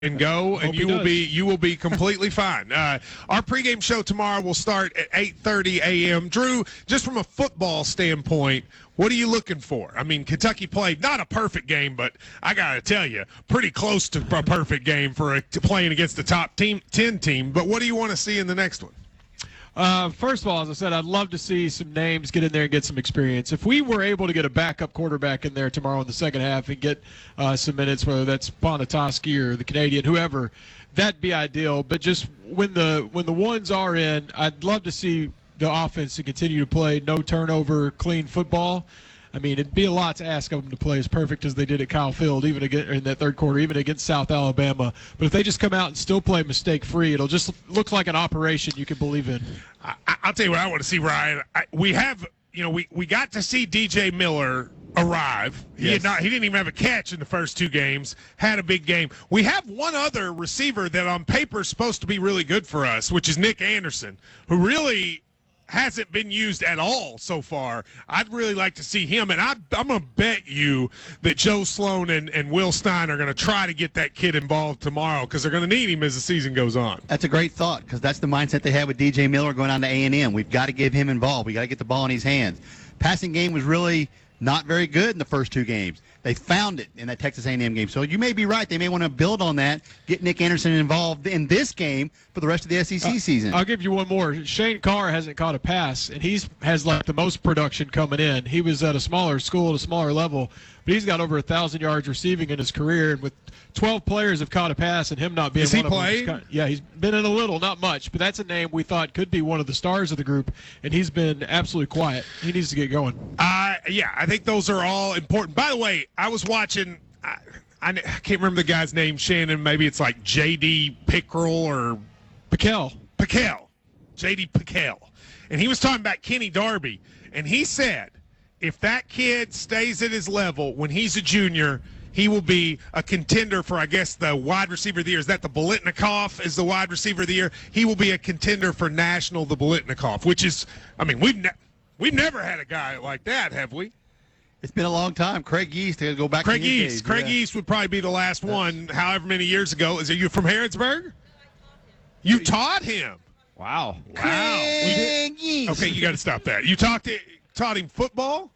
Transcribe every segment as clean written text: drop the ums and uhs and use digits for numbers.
and go, and you will be completely fine. Our pregame show tomorrow will start at 8:30 a.m. Drew, just from a football standpoint, what are you looking for? I mean, Kentucky played not a perfect game, but I got to tell you, pretty close to a perfect game for playing against the top 10 team. But what do you want to see in the next one? First of all, as I said, I'd love to see some names get in there and get some experience. If we were able to get a backup quarterback in there tomorrow in the second half and get some minutes, whether that's Ponatoski or the Canadian, whoever, that'd be ideal. But just when the ones are in, I'd love to see the offense to continue to play no turnover, clean football. I mean, it'd be a lot to ask of them to play as perfect as they did at Kyle Field, even in that third quarter, even against South Alabama. But if they just come out and still play mistake-free, it'll just look like an operation you can believe in. I'll tell you what I want to see, Ryan. We got to see DJ Miller arrive. Yes. He didn't even have a catch in the first two games. Had a big game. We have one other receiver that on paper is supposed to be really good for us, which is Nick Anderson, who really hasn't been used at all so far. I'd really like to see him, and I'm going to bet you that Joe Sloan and Will Stein are going to try to get that kid involved tomorrow because they're going to need him as the season goes on. That's a great thought because that's the mindset they had with DJ Miller going on to A&M. We've got to get him involved. We've got to get the ball in his hands. Passing game was really not very good in the first two games. They found it in that Texas A&M game. So you may be right. They may want to build on that, get Nick Anderson involved in this game for the rest of the SEC season. I'll give you one more. Shane Carr hasn't caught a pass, and has like the most production coming in. He was at a smaller school at a smaller level, but he's got over 1,000 yards receiving in his career. And with 12 players have caught a pass, and him not being one of them. Yeah, he's been in a little, not much, but that's a name we thought could be one of the stars of the group, and he's been absolutely quiet. He needs to get going. Yeah, I think those are all important. By the way, I was watching. I can't remember the guy's name, Shannon. Maybe it's like J.D. Pickrell or Pickell. J.D. Pickell. And he was talking about Kenny Darby. And he said if that kid stays at his level when he's a junior, he will be a contender for, I guess, the wide receiver of the year. Is that the Biletnikoff is the wide receiver of the year? He will be a contender for national, the Biletnikoff, which is, I mean, we've never had a guy like that, have we? It's been a long time. Craig Yeast, to go back to his days. Craig Yeast would probably be the last one, however many years ago. Is it you from Harrodsburg? You taught him. Wow. Craig Yeast. Okay, you got to stop that. You taught him football?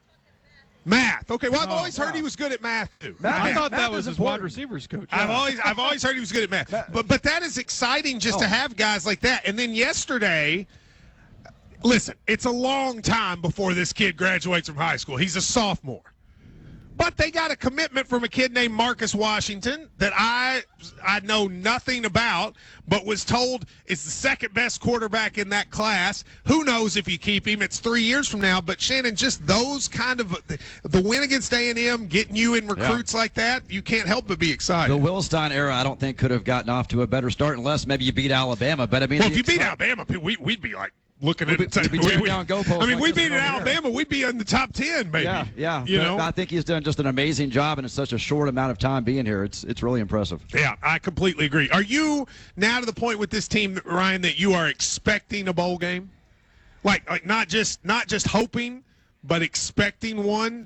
Math. Okay, well, I've always heard he was good at math, too. I thought that was his wide receivers coach. I've always heard he was good at math. But that is exciting just to have guys like that. And then yesterday, listen, it's a long time before this kid graduates from high school. He's a sophomore. But they got a commitment from a kid named Marcus Washington that I know nothing about, but was told is the second best quarterback in that class. Who knows if you keep him? It's 3 years from now. But, Shannon, just those kind of the win against A&M, getting you in recruits like that, you can't help but be excited. The Will Stein era, I don't think, could have gotten off to a better start unless maybe you beat Alabama. But I mean, well, if you beat Alabama, we'd be like, looking at it, we beat Alabama, we'd be in the top 10, maybe. Yeah. You know? I think he's done just an amazing job, and in such a short amount of time being here, it's really impressive. Yeah, I completely agree. Are you now to the point with this team, Ryan, that you are expecting a bowl game, like not just hoping, but expecting one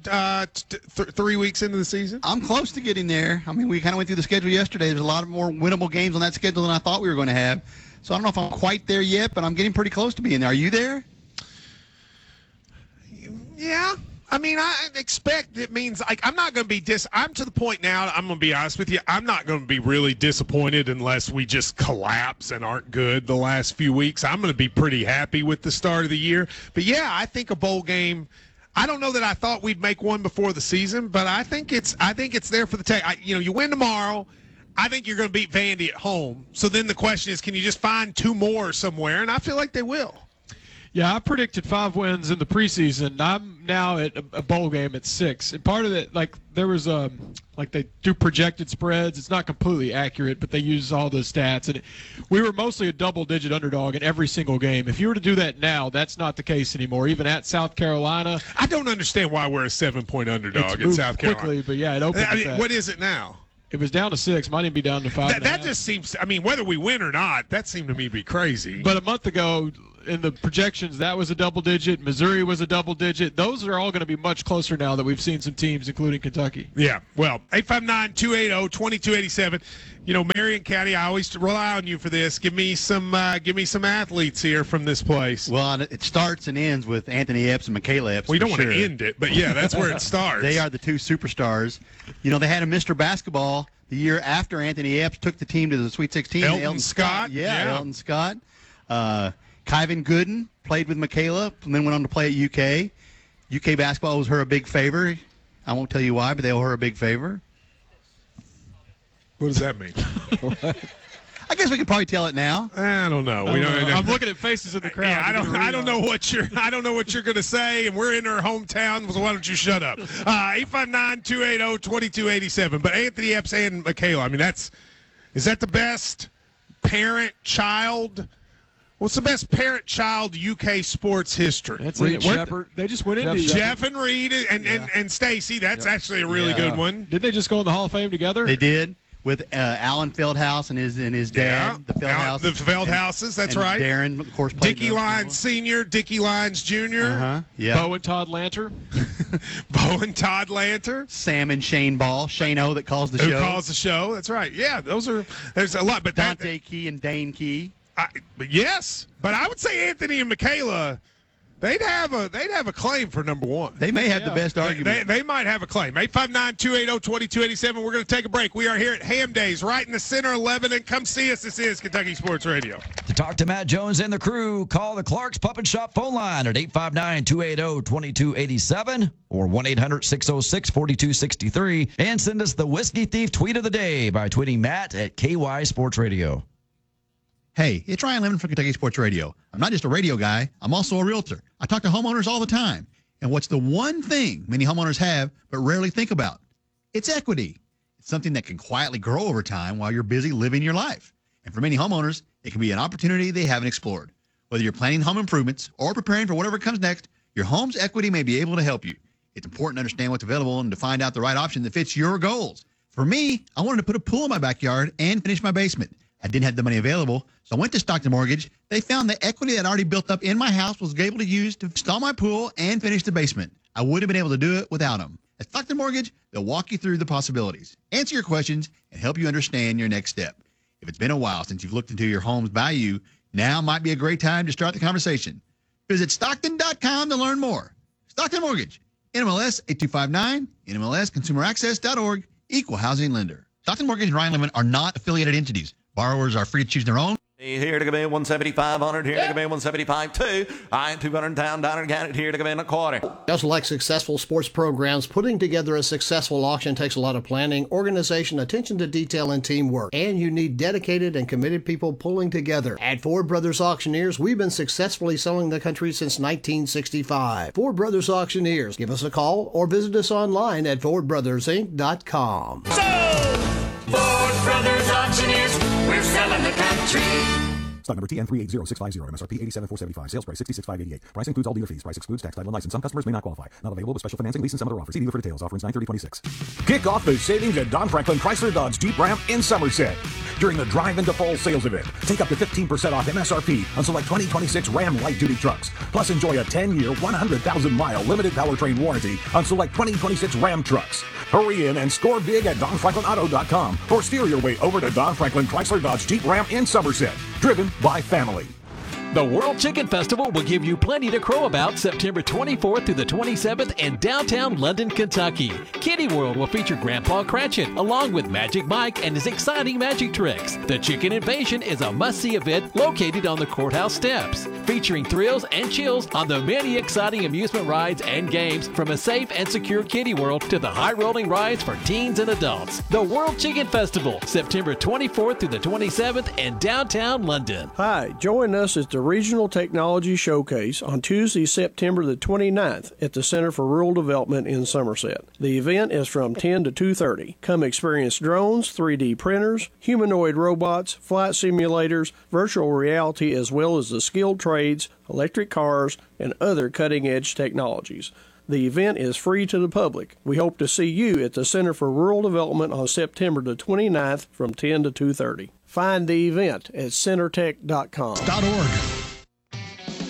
3 weeks into the season? I'm close to getting there. I mean, we kind of went through the schedule yesterday. There's a lot of more winnable games on that schedule than I thought we were going to have. So I don't know if I'm quite there yet, but I'm getting pretty close to being there. Are you there? Yeah. I mean, I expect it means, like, I'm not going to be I'm to the point now, I'm going to be honest with you, I'm not going to be really disappointed unless we just collapse and aren't good the last few weeks. I'm going to be pretty happy with the start of the year. But, yeah, I think a bowl game, I don't know that I thought we'd make one before the season, but I think it's there for the take. You win tomorrow. I think you're going to beat Vandy at home. So then the question is, can you just find two more somewhere? And I feel like they will. Yeah, I predicted 5 wins in the preseason. I'm now at a bowl game at 6. And part of it, like, there was they do projected spreads. It's not completely accurate, but they use all the stats. And we were mostly a double-digit underdog in every single game. If you were to do that now, that's not the case anymore. Even at South Carolina. I don't understand why we're a 7-point underdog at South Carolina. Quickly, but, yeah, it opened what is it now? It was down to 6. Might even be down to 5. That just seems, I mean, whether we win or not, that seemed to me to be crazy. But a month ago, in the projections, that was a double digit. Missouri was a double digit. Those are all going to be much closer now that we've seen some teams, including Kentucky. Yeah, well, 859-280-2287. You know, Marion County, I always rely on you for this. Give me some athletes here from this place. Well, it starts and ends with Anthony Epps and Michaela Epps. We don't want sure. to end it, but yeah, that's where it starts. They are the two superstars. You know, they had a Mr. Basketball the year after Anthony Epps took the team to the Sweet 16. Elton Scott. Yeah, Elton Scott. Kyvan Gooden played with Michaela and then went on to play at UK. UK basketball owes her a big favor. I won't tell you why, but they owe her a big favor. What does that mean? I guess we could probably tell it now. I don't know. We don't. I'm looking at faces in the crowd. Yeah, I don't know what you're going to say, and we're in our hometown, so why don't you shut up? 859-280-2287. But Anthony Epps and Michaela, I mean, is that the best parent-child? What's the best parent-child UK sports history? That's Reed it. Shepherd. They just went into Jeff and Reed and Stacy. That's actually a really good one. Did they just go in the Hall of Fame together? They did. With Alan Feldhouse and his dad, the Feldhouses. The Feldhouses, that's and right. Darren, of course, played Dickie Lyons Sr., Dickie Lyons Jr., Yeah. Bo and Todd Lanter. Bo and Todd Lanter. Sam and Shane Ball. Shane O that calls the Who show. calls the show? That's right. Yeah, there's a lot. But Dante Key and Dane Key. but yes, but I would say Anthony and Michaela, they'd have a claim for number one. They may have the best argument. They might have a claim. 859-280-2287. We're going to take a break. We are here at Ham Days, right in the center of Lebanon. Come see us. This is Kentucky Sports Radio. To talk to Matt Jones and the crew, call the Clark's Pup and Shop phone line at 859-280-2287 or 1-800-606-4263. And send us the Whiskey Thief tweet of the day by tweeting Matt at KY Sports Radio. Hey, it's Ryan Lemon from Kentucky Sports Radio. I'm not just a radio guy, I'm also a realtor. I talk to homeowners all the time. And what's the one thing many homeowners have but rarely think about? It's equity. It's something that can quietly grow over time while you're busy living your life. And for many homeowners, it can be an opportunity they haven't explored. Whether you're planning home improvements or preparing for whatever comes next, your home's equity may be able to help you. It's important to understand what's available and to find out the right option that fits your goals. For me, I wanted to put a pool in my backyard and finish my basement. I didn't have the money available, so I went to Stockton Mortgage. They found the equity that I already built up in my house was able to use to install my pool and finish the basement. I wouldn't have been able to do it without them. At Stockton Mortgage, they'll walk you through the possibilities, answer your questions, and help you understand your next step. If it's been a while since you've looked into your home's value, now might be a great time to start the conversation. Visit Stockton.com to learn more. Stockton Mortgage, NMLS 8259, NMLSConsumerAccess.org, Equal Housing Lender. Stockton Mortgage and Ryan Lemon are not affiliated entities. Borrowers are free to choose their own. Here to come in 17500, here to come in 175 2. I am 200 down, and counted, here to come in a quarter. Just like successful sports programs, putting together a successful auction takes a lot of planning, organization, attention to detail, and teamwork. And you need dedicated and committed people pulling together. At Ford Brothers Auctioneers, we've been successfully selling the country since 1965. Ford Brothers Auctioneers. Give us a call or visit us online at FordBrothersInc.com. Ford Brothers Auctioneers, we're selling the country. Stock number TN380650, MSRP 87,475, sales price 66,588. Price includes all dealer fees. Price excludes tax, title, and license. Some customers may not qualify. Not available with special financing, lease, and some other offers. See dealer for details. Offerings 9/30/26. Kick off the savings at Don Franklin Chrysler Dodge Jeep Ram in Somerset during the Drive into Fall sales event. Take up to 15% off MSRP on select 2026 Ram light-duty trucks. Plus, enjoy a 10-year, 100,000-mile limited powertrain warranty on select 2026 Ram trucks. Hurry in and score big at DonFranklinAuto.com or steer your way over to Don Franklin Chrysler Dodge Jeep Ram in Somerset. Driven by family. The World Chicken Festival will give you plenty to crow about September 24th through the 27th in downtown London, Kentucky. Kitty World will feature Grandpa Cratchit along with Magic Mike and his exciting magic tricks. The Chicken Invasion is a must-see event located on the courthouse steps, featuring thrills and chills on the many exciting amusement rides and games from a safe and secure Kitty World to the high-rolling rides for teens and adults. The World Chicken Festival, September 24th through the 27th in downtown London. Hi, join us at the Regional Technology Showcase on Tuesday, September the 29th at the Center for Rural Development in Somerset. The event is from 10 to 2:30. Come experience drones, 3D printers, humanoid robots, flight simulators, virtual reality, as well as the skilled trades, electric cars, and other cutting-edge technologies. The event is free to the public. We hope to see you at the Center for Rural Development on September the 29th from 10 to 2:30. Find the event at centertech.com. .org.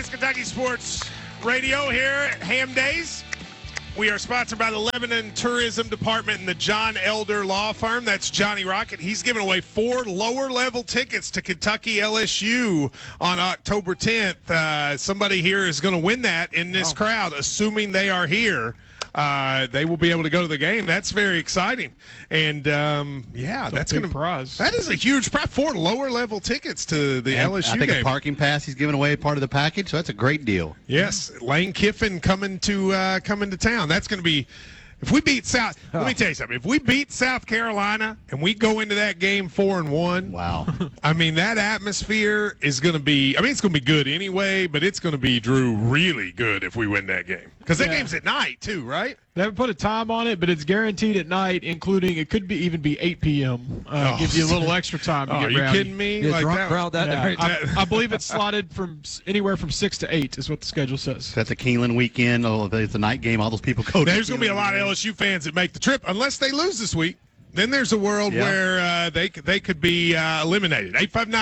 It's Kentucky Sports Radio here at Ham Days. We are sponsored by the Lebanon Tourism Department and the John Elder Law Firm. That's Johnny Rocket. He's giving away 4 lower-level tickets to Kentucky LSU on October 10th. Somebody here is going to win that in this crowd, assuming they are here. They will be able to go to the game. That's very exciting. And, that's going to prize. That is a huge prize. 4 lower-level tickets to the LSU I think game. a parking pass he's giving away part of the package, so that's a great deal. Yes, Lane Kiffin coming to town. That's going to be. If we beat South, let me tell you something. If we beat South Carolina and we go into that game 4-1, wow! I mean, that atmosphere is going to be. I mean, it's going to be good anyway, but it's going to be, Drew, really good if we win that game because that game's at night too, right? They haven't put a time on it, but it's guaranteed at night, including it could be even be 8 p.m. Gives you a little extra time to get rowdy. Are you kidding me? Like drunk crowd that night. I believe it's slotted from anywhere from 6 to 8 is what the schedule says. That's a Keeneland weekend. Oh, it's a night game. All those people go. There's going to be a lot of LSU fans that make the trip unless they lose this week. Then there's a world where they could be eliminated.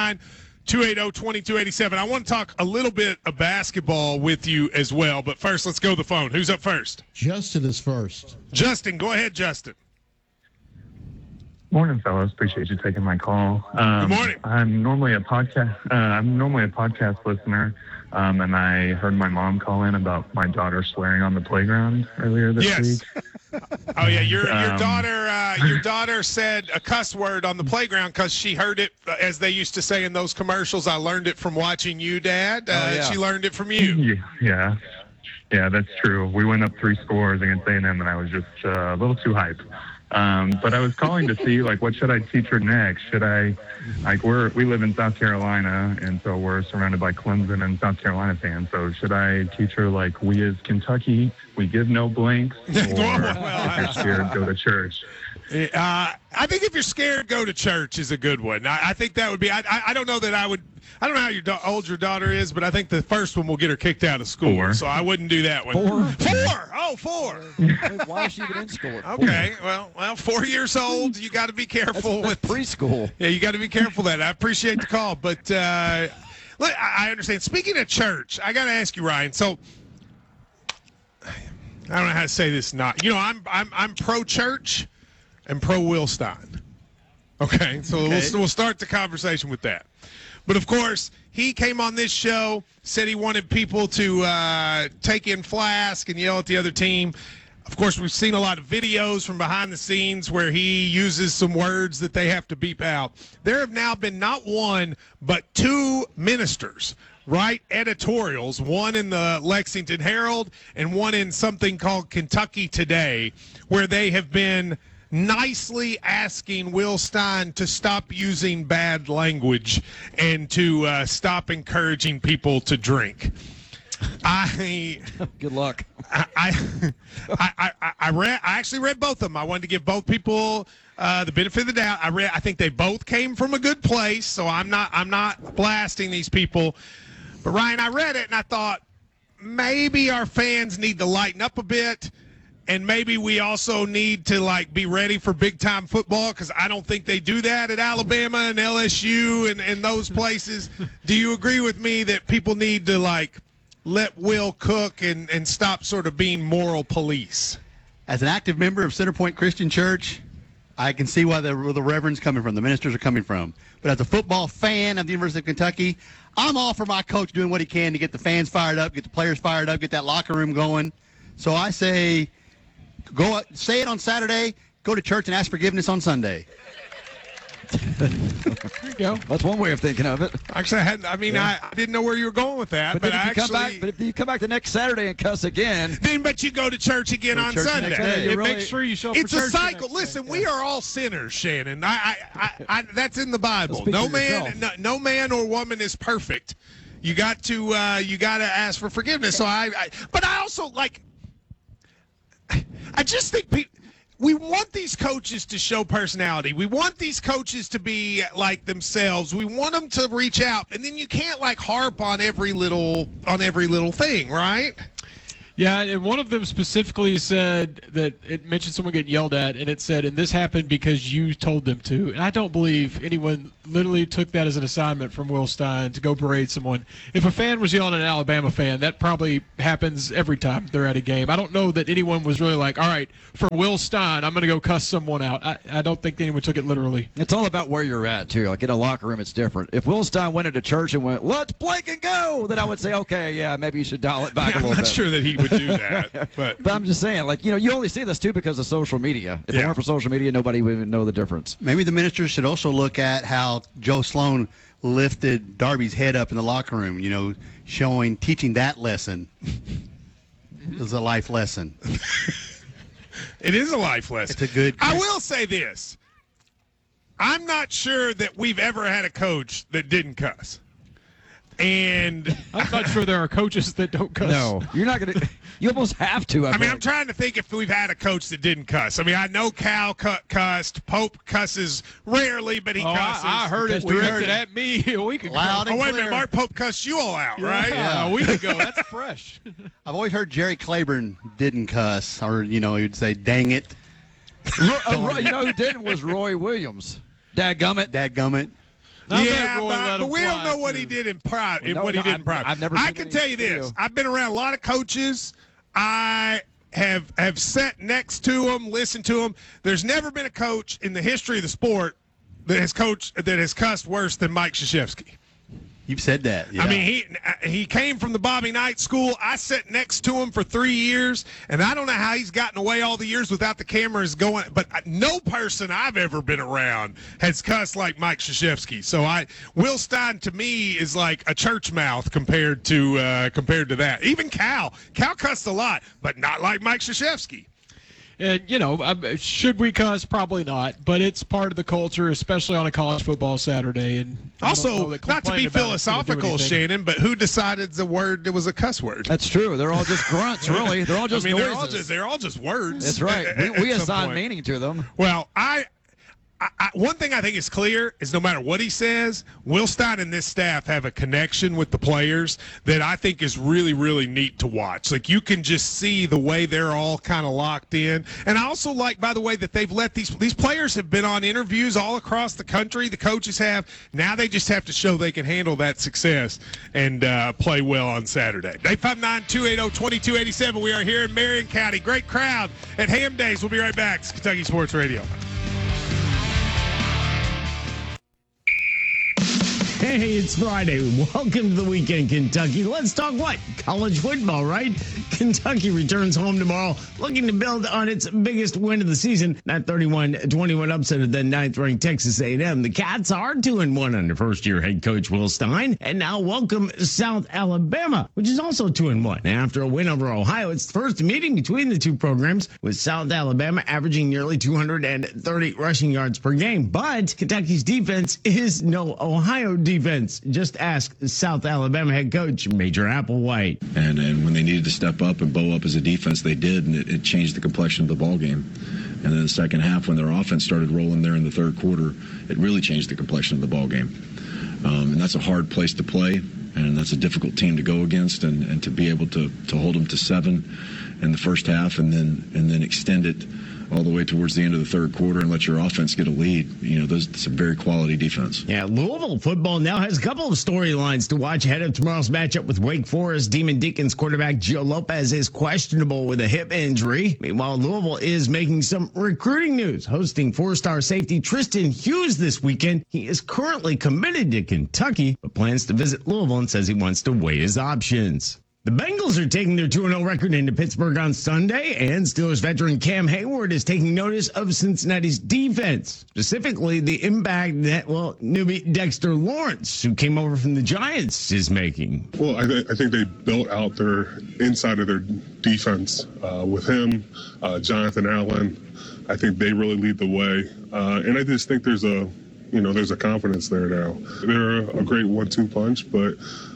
859-280-2287. I want to talk a little bit of basketball with you as well, but first let's go to the phone. Who's up first? Justin is first. Justin, go ahead, Justin. Morning, fellas. Appreciate you taking my call. Good morning. I'm normally a podcast listener, and I heard my mom call in about my daughter swearing on the playground earlier this week. Oh yeah, your daughter said a cuss word on the playground because she heard it, as they used to say in those commercials. I learned it from watching you, Dad. She learned it from you. Yeah, that's true. We went up 3 scores against A&M, and I was just a little too hyped. But I was calling to see, what should I teach her next? Should I, we live in South Carolina, and so we're surrounded by Clemson and South Carolina fans. So should I teach her, we is Kentucky, we give no blanks, or if you're scared, go to church? I think if you're scared, go to church is a good one. I think that would be. I don't know that I would. I don't know how old your daughter is, but I think the first one will get her kicked out of school. 4. So I wouldn't do that one. 4. Oh, 4. Why is she even in school? Okay. Well, 4 years old. You got to be careful with preschool. Yeah, you got to be careful of that. I appreciate the call, but I understand. Speaking of church, I got to ask you, Ryan. So I don't know how to say this. I'm pro church and pro Will Stein. Okay, so we'll start the conversation with that. But, of course, he came on this show, said he wanted people to take in Flask and yell at the other team. Of course, we've seen a lot of videos from behind the scenes where he uses some words that they have to beep out. There have now been not one but 2 ministers write editorials, one in the Lexington Herald and one in something called Kentucky Today, where they have been nicely asking Will Stein to stop using bad language and to stop encouraging people to drink. Good luck. I actually read both of them. I wanted to give both people the benefit of the doubt. I think they both came from a good place, so I'm not blasting these people. But Ryan, I read it and I thought maybe our fans need to lighten up a bit. And maybe we also need to, be ready for big-time football because I don't think they do that at Alabama and LSU and those places. Do you agree with me that people need to, let Will cook and stop sort of being moral police? As an active member of Center Point Christian Church, I can see where the reverend's coming from, the ministers are coming from. But as a football fan of the University of Kentucky, I'm all for my coach doing what he can to get the fans fired up, get the players fired up, get that locker room going. So I say, say it on Saturday, go to church and ask forgiveness on Sunday. There you go. That's one way of thinking of it. Actually, I didn't know where you were going with that. But if you come back the next Saturday and cuss again, but you go to church again on Sunday. Make sure you show up. It's a cycle. Listen, we are all sinners, Shannon. I that's in the Bible. No man or woman is perfect. You got to ask for forgiveness. So but I also I just think we want these coaches to show personality. We want these coaches to be like themselves. We want them to reach out, and then you can't harp on every little thing, right? Yeah, and one of them specifically said that it mentioned someone getting yelled at, and it said, and this happened because you told them to. And I don't believe anyone literally took that as an assignment from Will Stein to go berate someone. If a fan was yelling at an Alabama fan, that probably happens every time they're at a game. I don't know that anyone was really like, all right, for Will Stein, I'm going to go cuss someone out. I don't think anyone took it literally. It's all about where you're at, too. Like in a locker room, it's different. If Will Stein went into church and went, let's Blake and go, then I would say, okay, yeah, maybe you should dial it back a little bit. I'm not sure that he would do that. But I'm just saying, like, you only see this, too, because of social media. If it weren't for social media, nobody would even know the difference. Maybe the ministers should also look at how Joe Sloan lifted Darby's head up in the locker room, teaching that lesson is a life lesson. It is a life lesson. It's a good. I will say this. I'm not sure that we've ever had a coach that didn't cuss. And I'm not sure there are coaches that don't cuss. No, you're not going to. You almost have to. I mean, I'm trying to think if we've had a coach that didn't cuss. I mean, I know Cal cussed. Pope cusses rarely, but he cusses. I heard it directed at me a week ago. Loud and wait a clear. minute, Mark Pope cussed you all out, right? Yeah, a week ago. That's fresh. I've always heard Jerry Claiborne didn't cuss, or he would say, "Dang it." You know who didn't was Roy Williams. Dadgummit. Yeah, but we don't know what he did in private. I've never. I can tell you this: I've been around a lot of coaches. I have sat next to them, listened to them. There's never been a coach in the history of the sport that has cussed worse than Mike Krzyzewski. You've said that. Yeah. I mean, he came from the Bobby Knight School. I sat next to him for 3 years, and I don't know how he's gotten away all the years without the cameras going. But no person I've ever been around has cussed like Mike Krzyzewski. So Will Stein to me is like a church mouth compared to that. Even Cal cussed a lot, but not like Mike Krzyzewski. And, should we cuss? Probably not. But it's part of the culture, especially on a college football Saturday. And also, not to be philosophical, Shannon, but who decided the word was a cuss word? That's true. They're all just grunts, really. They're all just noises. They're all just words. That's right. We assign meaning to them. Well, one thing I think is clear is no matter what he says, Will Stein and this staff have a connection with the players that I think is really, really neat to watch. Like, you can just see the way they're all kind of locked in. And I also like, by the way, that they've let these players have been on interviews all across the country. The coaches have. Now they just have to show they can handle that success and play well on Saturday. 859-280-2287. We are here in Marion County. Great crowd at Ham Days. We'll be right back. It's Kentucky Sports Radio. Hey, it's Friday. Welcome to the weekend, Kentucky. Let's talk what? College football, right? Kentucky returns home tomorrow, looking to build on its biggest win of the season, that 31-21 upset of the 9th-ranked Texas A&M. The Cats are 2-1 under first-year head coach Will Stein, and now welcome South Alabama, which is also 2-1. After a win over Ohio, it's the first meeting between the two programs, with South Alabama averaging nearly 230 rushing yards per game. But Kentucky's defense is no Ohio defense. Just ask South Alabama head coach Major Applewhite. And when they needed to step up and bow up as a defense, they did, and it changed the complexion of the ball game. And then the second half, when their offense started rolling there in the third quarter, it really changed the complexion of the ball game. And that's a hard place to play, and that's a difficult team to go against, and to be able to hold them to 7 in the first half and then extend it all the way towards the end of the third quarter and let your offense get a lead. That's a very quality defense. Yeah, Louisville football now has a couple of storylines to watch ahead of tomorrow's matchup with Wake Forest. Demon Deacons quarterback Gio Lopez is questionable with a hip injury. Meanwhile, Louisville is making some recruiting news, hosting 4-star safety Tristan Hughes this weekend. He is currently committed to Kentucky, but plans to visit Louisville and says he wants to weigh his options. The Bengals are taking their 2-0 record into Pittsburgh on Sunday, and Steelers veteran Cam Hayward is taking notice of Cincinnati's defense, specifically the impact that, newbie Dexter Lawrence, who came over from the Giants, is making. Well, I think they built out their inside of their defense with him, Jonathan Allen. I think they really lead the way, and I just think there's a confidence there now. They're a great 1-2 punch, but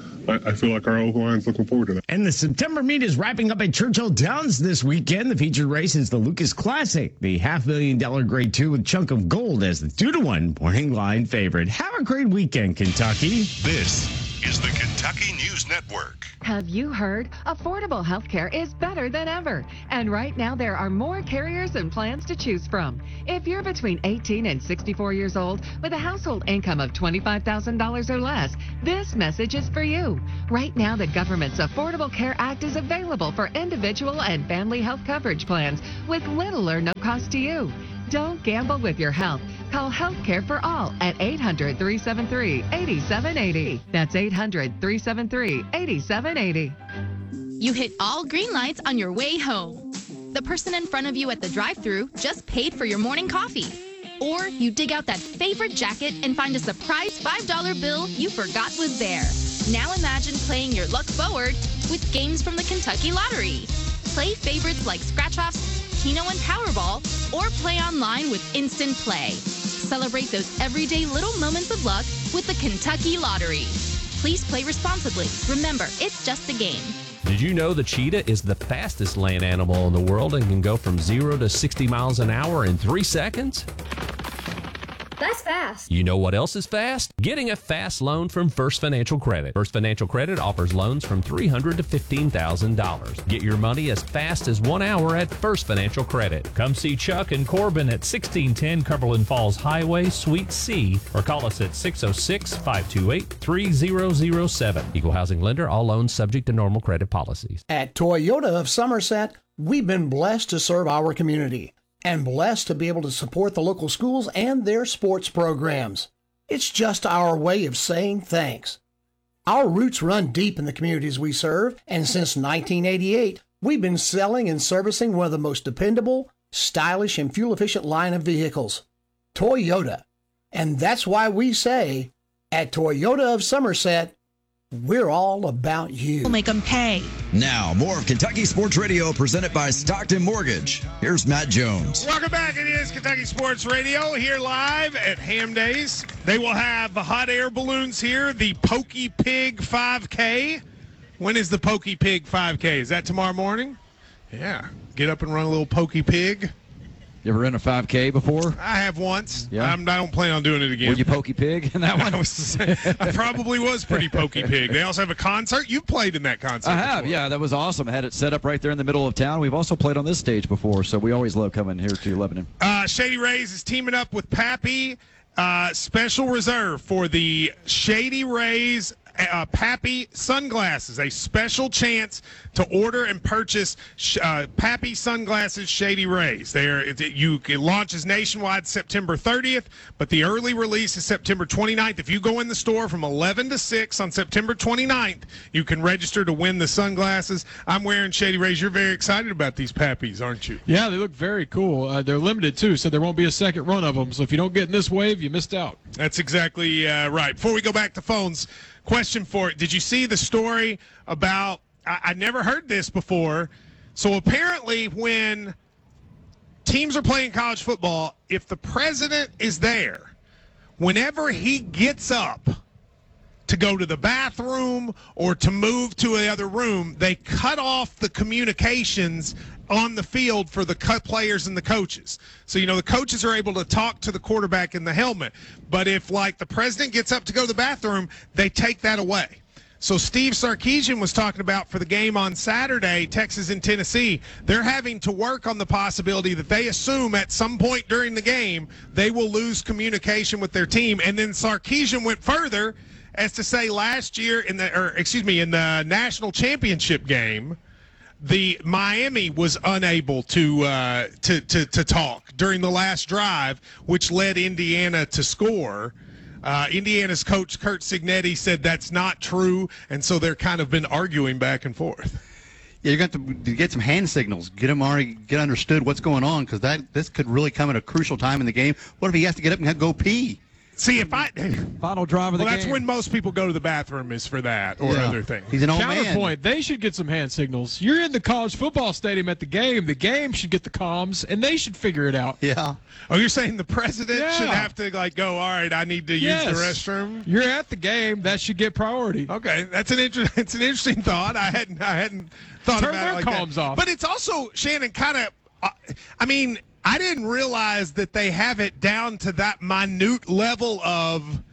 I feel like our O-line's looking forward to that. And the September meet is wrapping up at Churchill Downs this weekend. The featured race is the Lucas Classic, the $500,000 Grade 2 with Chunk of Gold as the 2-1 morning line favorite. Have a great weekend, Kentucky. This is the Kentucky News Network. Have you heard? Affordable healthcare is better than ever. And right now there are more carriers and plans to choose from. If you're between 18 and 64 years old with a household income of $25,000 or less, this message is for you. Right now the government's Affordable Care Act is available for individual and family health coverage plans with little or no cost to you. Don't gamble with your health. Call Healthcare for All at 800-373-8780. That's 800-373-8780. You hit all green lights on your way home. The person in front of you at the drive-thru just paid for your morning coffee. Or you dig out that favorite jacket and find a surprise $5 bill you forgot was there. Now imagine playing your luck forward with games from the Kentucky Lottery. Play favorites like Scratch-Offs, Keno and Powerball, or play online with Instant Play. Celebrate those everyday little moments of luck with the Kentucky Lottery. Please play responsibly. Remember, it's just a game. Did you know the cheetah is the fastest land animal in the world and can go from 0 to 60 miles an hour in 3 seconds? That's fast. You know what else is fast? Getting a fast loan from First Financial Credit. First Financial Credit offers loans from $300 to $15,000. Get your money as fast as 1 hour at First Financial Credit. Come see Chuck and Corbin at 1610 Cumberland Falls Highway, Suite C, or call us at 606-528-3007. Equal housing lender. All loans subject to normal credit policies. At Toyota of Somerset, we've been blessed to serve our community and blessed to be able to support the local schools and their sports programs. It's just our way of saying thanks. Our roots run deep in the communities we serve, and since 1988, we've been selling and servicing one of the most dependable, stylish, and fuel-efficient line of vehicles, Toyota. And that's why we say, at Toyota of Somerset, we're all about you. We'll make them pay. Now, more of Kentucky Sports Radio presented by Stockton Mortgage. Here's Matt Jones. Welcome back. It is Kentucky Sports Radio here live at Ham Days. They will have the hot air balloons here, the Pokey Pig 5K. When is the Pokey Pig 5K? Is that tomorrow morning? Yeah. Get up and run a little Pokey Pig. You ever run a 5K before? I have once. Yeah. I don't plan on doing it again. Were you Pokey Pig in that one? I probably was pretty Pokey Pig. They also have a concert. You played in that concert I have, before. yeah. That was awesome. I had it set up right there in the middle of town. We've also played on this stage before, so we always love coming here to Lebanon. Shady Rays is teaming up with Pappy Special Reserve for the Shady Rays Pappy sunglasses, a special chance to order and purchase Pappy sunglasses Shady Rays. It launches nationwide September 30th, but the early release is September 29th. If you go in the store from 11 to 6 on September 29th, you can register to win the sunglasses. I'm wearing Shady Rays. You're very excited about these Pappies, aren't you? Yeah, they look very cool. They're limited, too, so there won't be a second run of them. So if you don't get in this wave, you missed out. That's exactly right. Before we go back to phones, question for it. Did you see the story about, I never heard this before. So apparently when teams are playing college football, if the president is there, whenever he gets up to go to the bathroom or to move to another room, they cut off the communications on the field for the players and the coaches. So, the coaches are able to talk to the quarterback in the helmet. But if, the president gets up to go to the bathroom, they take that away. So Steve Sarkisian was talking about for the game on Saturday, Texas and Tennessee, they're having to work on the possibility that they assume at some point during the game they will lose communication with their team. And then Sarkisian went further as to say last year in the national championship game, the Miami was unable to talk during the last drive, which led Indiana to score. Indiana's coach, Curt Cignetti, said that's not true, and so they're kind of been arguing back and forth. Yeah, you're going to get some hand signals, get understood what's going on, because this could really come at a crucial time in the game. What if he has to get up and go pee? See, final drive of the game. Well, that's when most people go to the bathroom is for that or other things. He's an old Counterpoint, they should get some hand signals. You're in the college football stadium at the game. The game should get the comms, and they should figure it out. Yeah. Oh, you're saying the president should have to go, all right, I need to use the restroom? You're at the game. That should get priority. Okay, it's an interesting thought. I hadn't thought Turn about their it like comms that. off. But it's also, Shannon, kind of, I didn't realize that they have it down to that minute level of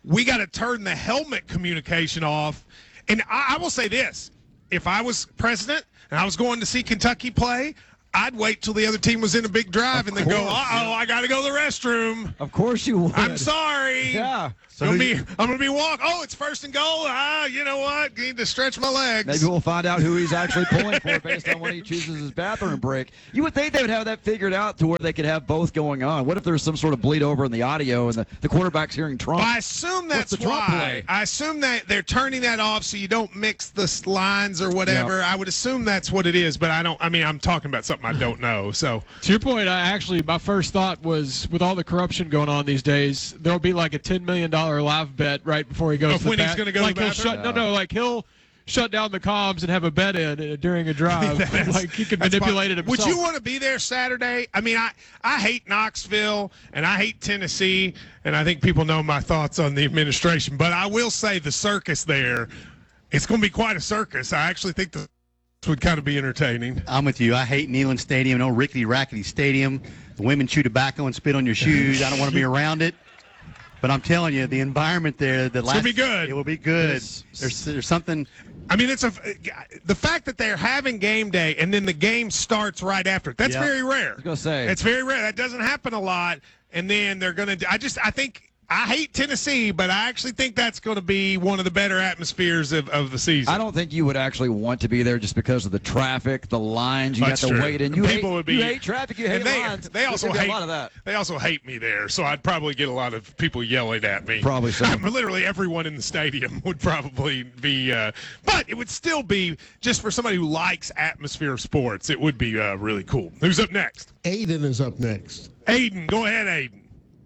we got to turn the helmet communication off. And I will say this. If I was president and I was going to see Kentucky play, I'd wait till the other team was in a big drive and then go, I got to go to the restroom. Of course you would. I'm sorry. Yeah. I'm going to be walking. Oh, it's first and goal. You know what? Need to stretch my legs. Maybe we'll find out who he's actually pulling for based on when he chooses his bathroom break. You would think they would have that figured out to where they could have both going on. What if there's some sort of bleed over in the audio and the quarterback's hearing Trump? I assume that's What's the Trump why. play? I assume that they're turning that off so you don't mix the lines or whatever. Yeah. I would assume that's what it is, but I'm talking about something I don't know. So to your point, my first thought was, with all the corruption going on these days, there'll be like a $10 million live bet right before he goes to the when he's going to go to the bathroom? He'll shut down the comms and have a bet in during a drive. Like he could manipulate it himself. Would you want to be there Saturday? I mean, I hate Knoxville and I hate Tennessee, and I think people know my thoughts on the administration. But I will say the circus there, it's going to be quite a circus. I actually think this would kind of be entertaining. I'm with you. I hate Neyland Stadium, no rickety, rackety stadium. The women chew tobacco and spit on your shoes. I don't want to be around it. But I'm telling you, the environment there, It's going to be good. It will be good. There's something. I mean, the fact that they're having game day and then the game starts right after. That's very rare. I was going to say. It's very rare. That doesn't happen a lot. And then they're going to. I hate Tennessee, but I actually think that's going to be one of the better atmospheres of the season. I don't think you would actually want to be there just because of the traffic, the lines. You That's have to true. wait in. You hate traffic. You hate lines. They also There's gonna be hate a lot of that. They also hate me there, so I'd probably get a lot of people yelling at me. Probably so. Literally everyone in the stadium would probably be, but it would still be, just for somebody who likes atmosphere of sports, it would be really cool. Who's up next? Aiden is up next. Aiden, go ahead, Aiden.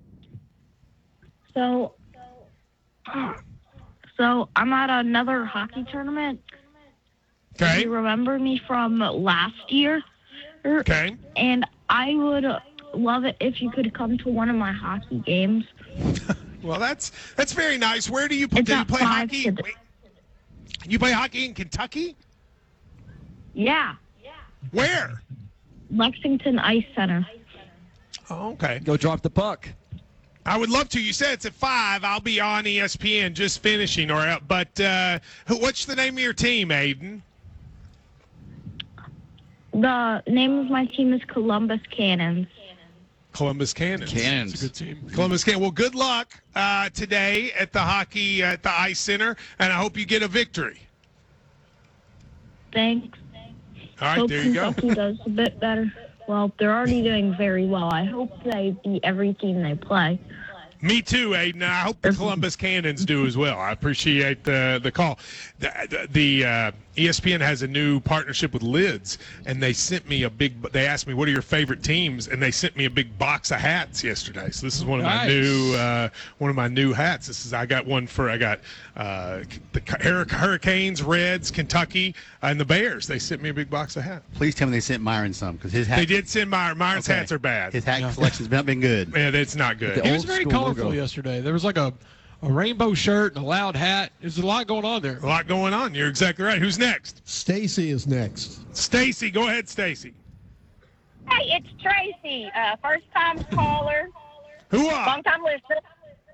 So I'm at another hockey tournament. Okay. Do you remember me from last year? Okay. And I would love it if you could come to one of my hockey games. Well, that's very nice. Where do you play? Do you play hockey? You play hockey in Kentucky? Yeah. Where? Lexington Ice Center. Oh, okay. Go drop the puck. I would love to. You said it's at 5. I'll be on ESPN just finishing. But what's the name of your team, Aiden? The name of my team is Columbus Cannons. Columbus Cannons. Cannons. That's a good team. Columbus Cannons. Well, good luck today at the hockey at the Ice Center, and I hope you get a victory. Thanks. All right, Hope there you go. Kentucky does a bit better. Well, they're already doing very well. I hope they beat every team they play. Me too, Aiden. I hope the Columbus Cannons do as well. I appreciate the call. The ESPN has a new partnership with Lids, and they sent me they asked me, what are your favorite teams? And they sent me a big box of hats yesterday. So this is one of my new hats. I got the Hurricanes, Reds, Kentucky, and the Bears. They sent me a big box of hats. Please tell me they sent Myron some, because his hat. They did send Myron's hats are bad. His hat collection's not been good. Yeah, it's not good. He was very colorful yesterday. There was like a rainbow shirt and a loud hat. There's a lot going on there. A lot going on. You're exactly right. Who's next? Stacy is next. Stacy, go ahead, Stacy. Hey, it's Tracy, first-time caller. Long-time listener.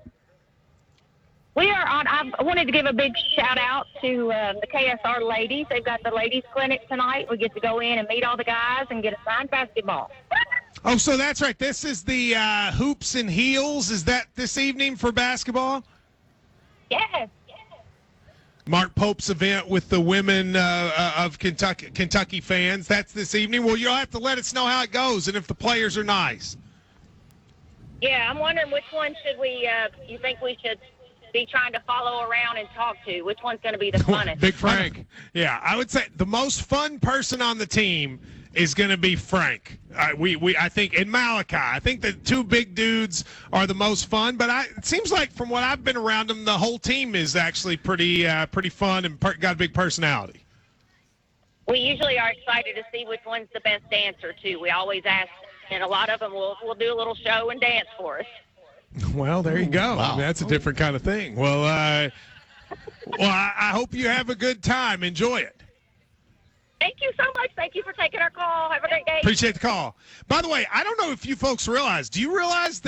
We are on. I wanted to give a big shout-out to the KSR ladies. They've got the ladies' clinic tonight. We get to go in and meet all the guys and get a signed basketball. Oh, so that's right. This is the Hoops and Heels. Is that this evening for basketball? Yes. Mark Pope's event with the women of Kentucky fans. That's this evening. Well, you'll have to let us know how it goes and if the players are nice. Yeah, I'm wondering which one should we, you think we should be trying to follow around and talk to? Which one's going to be the funnest? Big Frank. Yeah, I would say the most fun person on the team is going to be Frank. I think, and Malachi. I think the two big dudes are the most fun. But it seems like from what I've been around them, the whole team is actually pretty fun and got a big personality. We usually are excited to see which one's the best dancer too. We always ask, and a lot of them will do a little show and dance for us. Well, there you go. Wow. I mean, that's a different kind of thing. Well, I hope you have a good time. Enjoy it. Thank you so much. Thank you for taking our call. Have a great day. Appreciate the call. By the way, I don't know if you folks realize. Do you realize that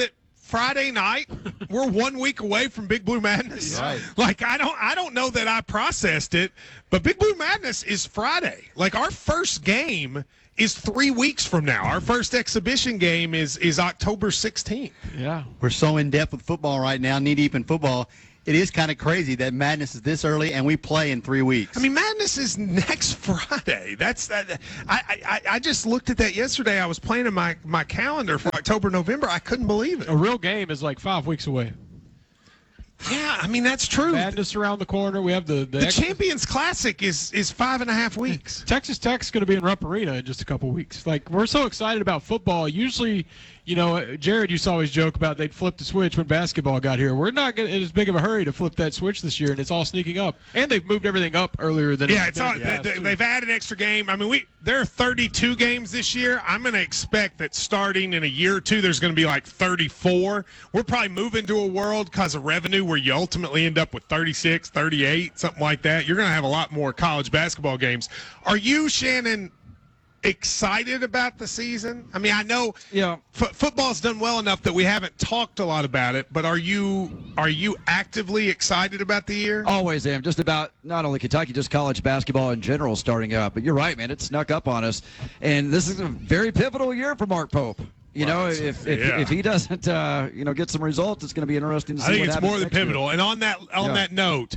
Friday night. We're 1 week away from Big Blue Madness. Right. Like I don't know that I processed it, but Big Blue Madness is Friday. Like our first game is 3 weeks from now. Our first exhibition game is October 16th. Yeah. We're so in depth with football right now, knee deep in football. It is kind of crazy that Madness is this early and we play in 3 weeks. I mean, Madness is next Friday. That's that. I just looked at that yesterday. I was planning my calendar for October, November. I couldn't believe it. A real game is like 5 weeks away. Yeah, I mean, that's true. Madness around the corner. We have the Champions Classic is 5.5 weeks. Texas Tech's going to be in Rupp Arena in just a couple weeks. Like, we're so excited about football. Usually, you know, Jared used to always joke about they'd flip the switch when basketball got here. We're not in as big of a hurry to flip that switch this year, and it's all sneaking up. And they've moved everything up earlier than they've added an extra game. I mean, there are 32 games this year. I'm going to expect that starting in a year or two, there's going to be like 34. We're probably moving to a world because of revenue where you ultimately end up with 36, 38, something like that. You're going to have a lot more college basketball games. Are you, Shannon, excited about the season? I mean, I know football's done well enough that we haven't talked a lot about it, but are you actively excited about the year? Always am. Just about not only Kentucky, just college basketball in general starting up. But you're right, man. It snuck up on us. And this is a very pivotal year for Mark Pope. You know, if he doesn't, get some results, it's going to be interesting to see. I think what it's more than pivotal. Year. And on that note,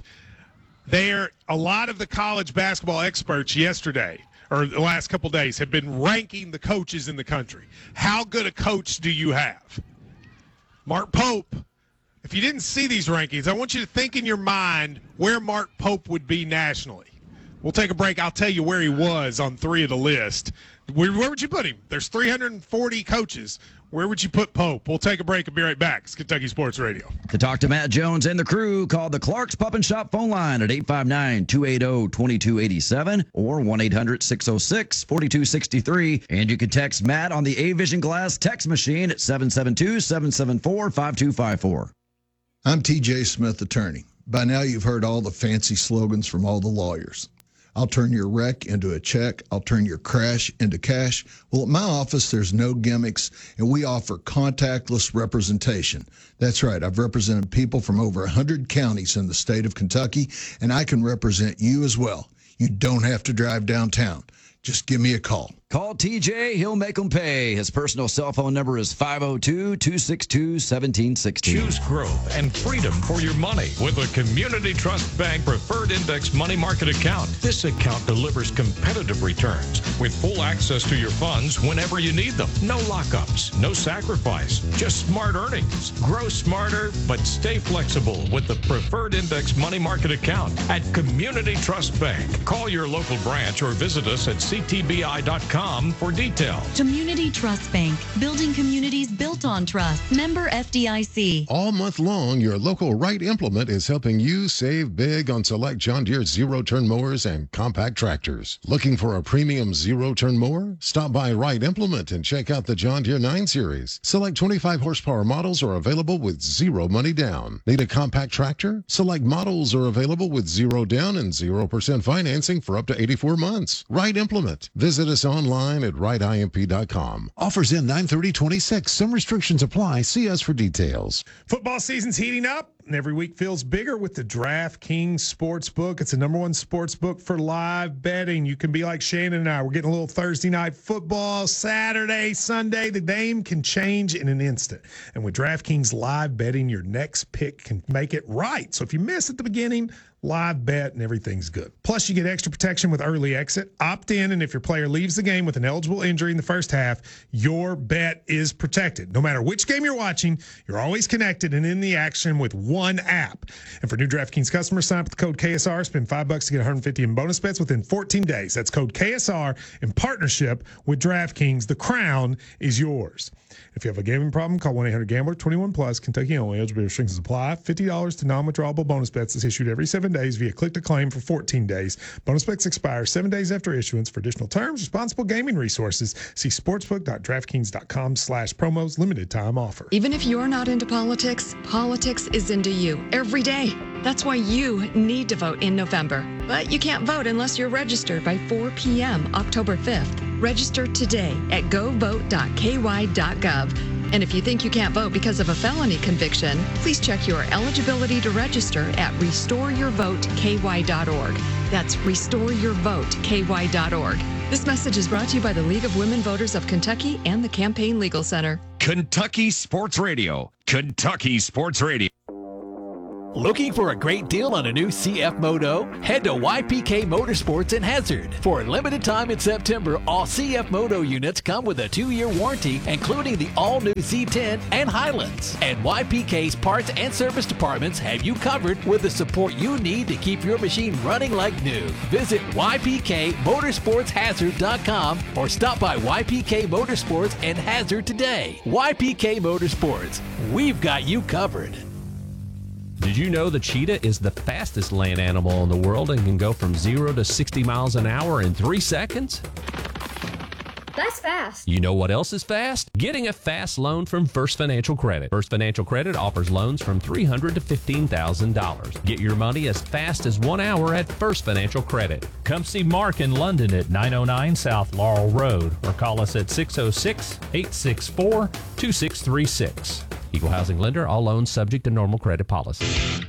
a lot of the college basketball experts yesterday or the last couple of days have been ranking the coaches in the country. How good a coach do you have? Mark Pope. If you didn't see these rankings, I want you to think in your mind where Mark Pope would be nationally. We'll take a break. I'll tell you where he was on 3 of the list. Where would you put him? There's 340 coaches. Where would you put Pope? We'll take a break and be right back. It's Kentucky Sports Radio. To talk to Matt Jones and the crew, call the Clark's Pub and Shop phone line at 859-280-2287 or 1-800-606-4263. And you can text Matt on the A-Vision Glass text machine at 772-774-5254. I'm TJ Smith, attorney. By now you've heard all the fancy slogans from all the lawyers. I'll turn your wreck into a check. I'll turn your crash into cash. Well, at my office, there's no gimmicks, and we offer contactless representation. That's right. I've represented people from over 100 counties in the state of Kentucky, and I can represent you as well. You don't have to drive downtown. Just give me a call. Call TJ. He'll make them pay. His personal cell phone number is 502-262-1760. Choose growth and freedom for your money with a Community Trust Bank Preferred Index Money Market account. This account delivers competitive returns with full access to your funds whenever you need them. No lockups, no sacrifice, just smart earnings. Grow smarter, but stay flexible with the Preferred Index Money Market account at Community Trust Bank. Call your local branch or visit us at ctbi.com for details. Community Trust Bank, building communities built on trust. Member FDIC. All month long, your local Wright Implement is helping you save big on select John Deere zero-turn mowers and compact tractors. Looking for a premium zero-turn mower? Stop by Wright Implement and check out the John Deere 9 Series. Select 25 horsepower models are available with zero money down. Need a compact tractor? Select models are available with zero down and 0% financing for up to 84 months. Wright Implement. Visit us online at wrightimp.com. Offers in 9/30/26. Some restrictions apply. See us for details. Football season's heating up, and every week feels bigger with the DraftKings Sportsbook. It's the #1 sportsbook for live betting. You can be like Shannon and I. We're getting a little Thursday night football, Saturday, Sunday. The game can change in an instant. And with DraftKings live betting, your next pick can make it right. So if you miss at the beginning, live bet and everything's good. Plus, you get extra protection with early exit. Opt in, and if your player leaves the game with an eligible injury in the first half, your bet is protected. No matter which game you're watching, you're always connected and in the action with one app. And for new DraftKings customers, sign up with the code KSR. Spend $5 to get $150 in bonus bets within 14 days. That's code KSR in partnership with DraftKings. The crown is yours. If you have a gambling problem, call 1-800-GAMBLER. 21 plus. Kentucky only. Eligibility restrictions apply. $50 to non-withdrawable bonus bets is issued every 7 days via click-to-claim for 14 days. Bonus bets expire 7 days after issuance. For additional terms, responsible gaming resources, see sportsbook.draftkings.com/promos. Limited time offer. Even if you're not into politics, politics is into you every day. That's why you need to vote in November. But you can't vote unless you're registered by 4 p.m. October 5th. Register today at govote.ky.gov. And if you think you can't vote because of a felony conviction, please check your eligibility to register at restoreyourvoteky.org. That's restoreyourvoteky.org. This message is brought to you by the League of Women Voters of Kentucky and the Campaign Legal Center. Kentucky Sports Radio. Kentucky Sports Radio. Looking for a great deal on a new CF Moto? Head to YPK Motorsports in Hazard. For a limited time in September, all CF Moto units come with a 2-year warranty, including the all-new Z10 and Highlands. And YPK's parts and service departments have you covered with the support you need to keep your machine running like new. Visit YPKMotorsportsHazard.com or stop by YPK Motorsports in Hazard today. YPK Motorsports, we've got you covered. Did you know the cheetah is the fastest land animal in the world and can go from 0 to 60 miles an hour in 3 seconds? That's fast. You know what else is fast? Getting a fast loan from First Financial Credit. First Financial Credit offers loans from $300 to $15,000. Get your money as fast as 1 hour at First Financial Credit. Come see Mark in London at 909 South Laurel Road or call us at 606-864-2636. Equal housing lender. All loans subject to normal credit policy.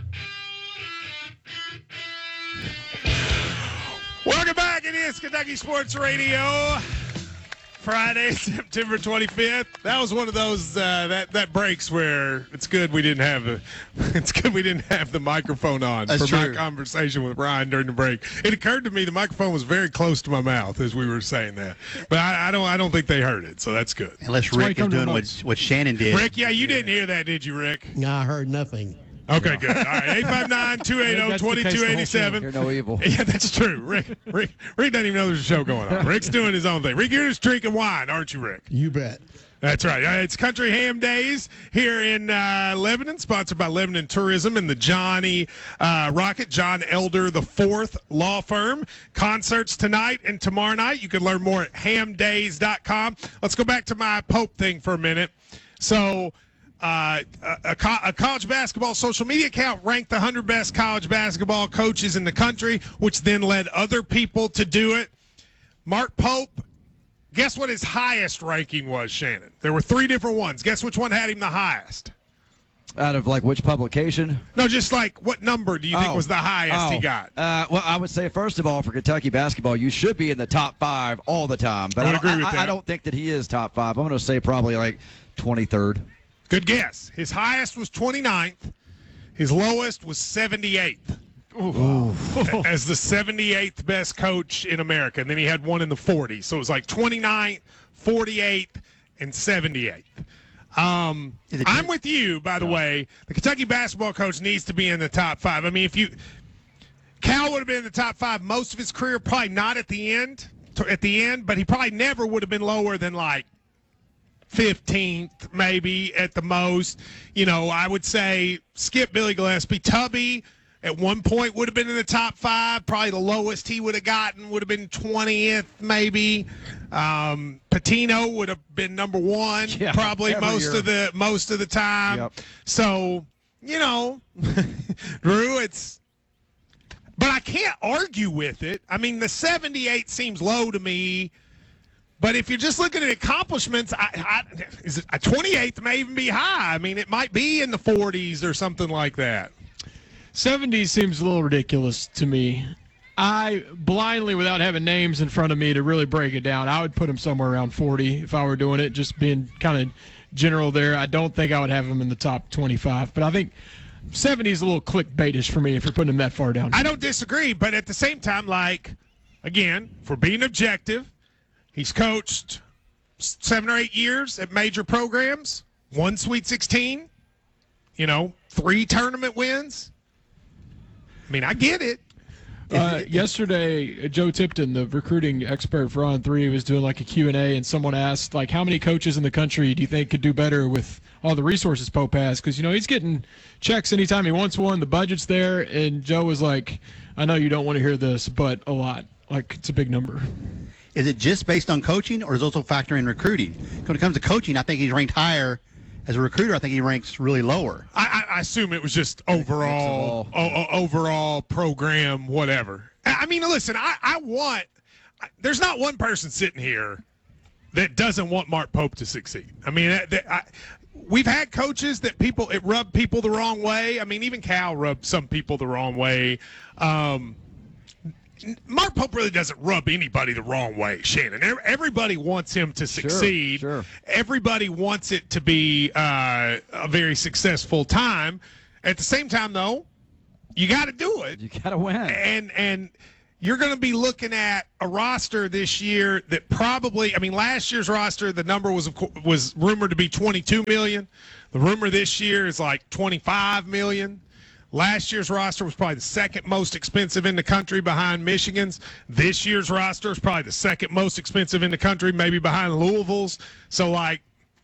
Welcome back. It is Kentucky Sports Radio. Friday, September 25th. That was one of those that breaks where it's good we didn't have the microphone on That's for true. my conversation with Ryan during the break. It occurred to me the microphone was very close to my mouth as we were saying that, but I don't think they heard it, so that's good. Unless Rick is doing what Shannon did. Rick, yeah, you didn't hear that, did you, Rick? No, I heard nothing. Okay, good. All right, 859-280-2287. You're no evil. Yeah, that's true. Rick doesn't even know there's a show going on. Rick's doing his own thing. Rick, you're just drinking wine, aren't you, Rick? You bet. That's right. It's Country Ham Days here in Lebanon, sponsored by Lebanon Tourism and the Johnny Rocket, John Elder IV law firm. Concerts tonight and tomorrow night. You can learn more at hamdays.com. Let's go back to my Pope thing for a minute. So a college basketball social media account ranked the 100 best college basketball coaches in the country, which then led other people to do it. Mark Pope, guess what his highest ranking was, Shannon? There were 3 different ones. Guess which one had him the highest? Out of which publication? No, just what number do you think was the highest he got? Well, I would say, first of all, for Kentucky basketball, you should be in the top 5 all the time. But I would agree with that. I don't think that he is top 5. I'm going to say probably 23rd. Good guess. His highest was 29th. His lowest was 78th. As the 78th best coach in America. And then he had one in the 40s. So it was 29th, 48th, and 78th. I'm with you, by the way. The Kentucky basketball coach needs to be in the top 5. I mean, Cal would have been in the top 5 most of his career, probably not at the end, but he probably never would have been lower than 15th, maybe at the most. I would say skip Billy Gillespie. Tubby at one point would have been in the top 5. Probably the lowest he would have gotten would have been 20th, maybe. Patino would have been number 1, probably most of the time. Yep. So, Drew, but I can't argue with it. I mean, the 78 seems low to me. But if you're just looking at accomplishments, is it a 28th may even be high. I mean, it might be in the 40s or something like that. 70 seems a little ridiculous to me. I blindly, without having names in front of me to really break it down, I would put him somewhere around 40 if I were doing it, just being kind of general there. I don't think I would have him in the top 25, but I think 70 is a little clickbaitish for me if you're putting him that far down. I don't disagree, but at the same time, again, for being objective, he's coached 7 or 8 years at major programs, 1 Sweet 16, 3 tournament wins. I mean, I get it. Yesterday, Joe Tipton, the recruiting expert for On 3, was doing a Q&A, and someone asked, how many coaches in the country do you think could do better with all the resources Pope has? Because, he's getting checks anytime he wants one. The budget's there. And Joe was like, I know you don't want to hear this, but a lot. It's a big number. Is it just based on coaching, or is it also factoring recruiting? When it comes to coaching, I think he's ranked higher. As a recruiter, I think he ranks really lower. I assume it was just overall program, whatever. I mean, listen, there's not one person sitting here that doesn't want Mark Pope to succeed. I mean, we've had coaches that it rubbed people the wrong way. I mean, even Cal rubbed some people the wrong way. Mark Pope really doesn't rub anybody the wrong way, Shannon. Everybody wants him to succeed. Sure. Everybody wants it to be a very successful time. At the same time, though, you got to do it. You got to win. And you're going to be looking at a roster this year that probably, I mean, last year's roster, the number was rumored to be $22 million. The rumor this year is like $25 million. Last year's roster was probably the second most expensive in the country behind Michigan's. This year's roster is probably the second most expensive in the country, maybe behind Louisville's. So, like,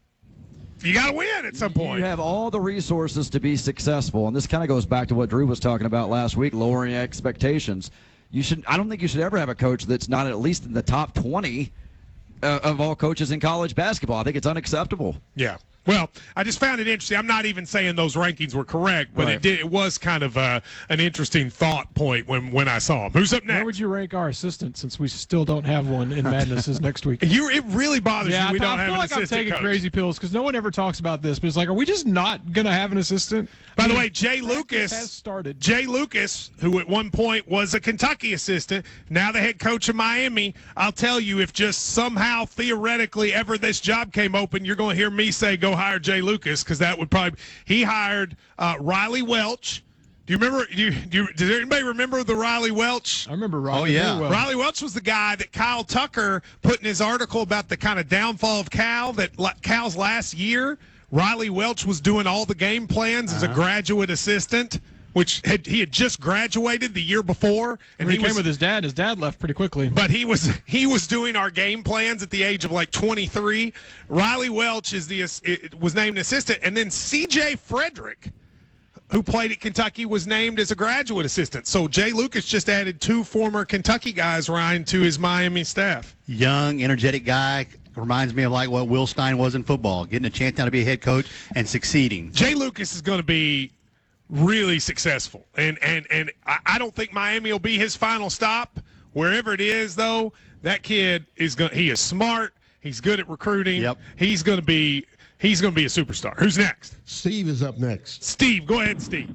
you got to win at some point. You have all the resources to be successful, and this kind of goes back to what Drew was talking about last week, lowering expectations. I don't think you should ever have a coach that's not at least in the top 20 of all coaches in college basketball. I think it's unacceptable. Yeah. Well, I just found it interesting. I'm not even saying those rankings were correct, but Right. it was kind of an interesting thought point when I saw him. Who's up next? Where would you rank our assistant, since we still don't have one in Madness is next week? It really bothers you we don't I have feel an like I'm assistant taking coach. crazy pills because no one ever talks about this, but it's like, are we just not going to have an assistant? By the way, Jay Lucas has started. Jay Lucas, who at one point was a Kentucky assistant, now the head coach of Miami. I'll tell you, if just somehow theoretically ever this job came open, you're going to hear me say, go hire Jay Lucas, because that would probably – he hired Riley Welch. Do you remember – does anybody remember the Riley Welch? I remember Riley. yeah. very well. Riley Welch was the guy that Kyle Tucker put in his article about the kind of downfall of Cal, that Cal's last year, Riley Welch was doing all the game plans as a graduate assistant, which he had just graduated the year before. And He came with his dad. His dad left pretty quickly. But he was doing our game plans at the age of like 23. Riley Welch was named assistant, and then C.J. Frederick, who played at Kentucky, was named as a graduate assistant. So Jay Lucas just added 2 former Kentucky guys, Ryan, to his Miami staff. Young, energetic guy. Reminds me of like what Will Stein was in football, getting a chance now to be a head coach and succeeding. Jay Lucas is going to be really successful, and I don't think Miami will be his final stop. Wherever it is, though, that kid he is smart. He's good at recruiting. Yep. He's going to be a superstar. Who's next? Steve is up next. Steve, go ahead, Steve.